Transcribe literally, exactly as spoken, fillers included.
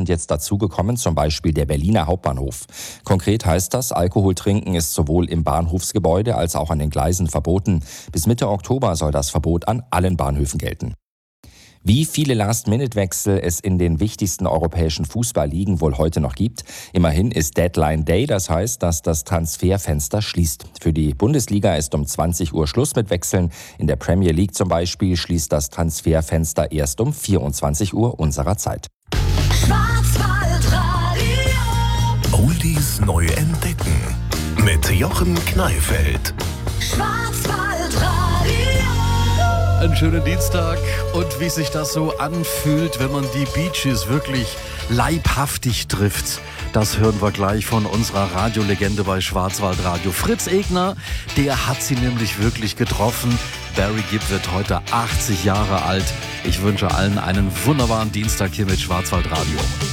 sind jetzt dazugekommen, zum Beispiel der Berliner Hauptbahnhof. Konkret heißt das, Alkoholtrinken ist sowohl im Bahnhofsgebäude als auch an den Gleisen verboten. Bis Mitte Oktober soll das Verbot an allen Bahnhöfen gelten. Wie viele Last-Minute-Wechsel es in den wichtigsten europäischen Fußballligen wohl heute noch gibt? Immerhin ist Deadline Day, das heißt, dass das Transferfenster schließt. Für die Bundesliga ist um zwanzig Uhr Schluss mit Wechseln. In der Premier League zum Beispiel schließt das Transferfenster erst um vierundzwanzig Uhr unserer Zeit. Schwarzwaldradio. Oldies neu entdecken mit Jochen Kneifeld. Einen schönen Dienstag und wie sich das so anfühlt, wenn man die Bee Gees wirklich leibhaftig trifft, das hören wir gleich von unserer Radiolegende bei Schwarzwaldradio. Fritz Egner, der hat sie nämlich wirklich getroffen. Barry Gibb wird heute achtzig Jahre alt. Ich wünsche allen einen wunderbaren Dienstag hier mit Schwarzwaldradio.